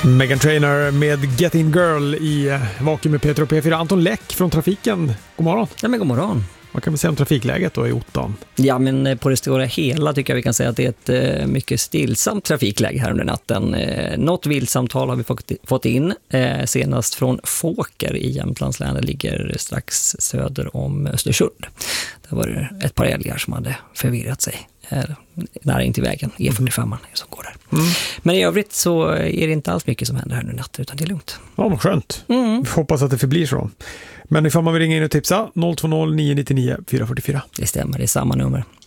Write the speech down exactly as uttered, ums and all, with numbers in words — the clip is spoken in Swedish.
Meghan Trainor med Get In Girl i Vakuum med Peter och P fyra. Anton Läck från Trafiken. God morgon. Ja, men god morgon. Vad kan vi säga om trafikläget då i Ottan? Ja, men på det stora hela tycker jag vi kan säga att det är ett eh, mycket stillsamt trafikläge här under natten. Eh, något vildsamtal har vi fått, fått in, eh, senast från Fåker i Jämtlands län. Det ligger strax söder om Östersund. Där var det ett par älgar som hade förvirrat sig eh, nära in till vägen, E fyrtiofem som går där. Mm. Men i övrigt så är det inte alls mycket som händer här nu natten, utan det är lugnt. Ja, vad skönt. Mm. Vi hoppas att det förblir så. Men ifall man vill ringa in och tipsa, noll två noll nio nio nio fyra fyra fyra. Det stämmer, det är samma nummer.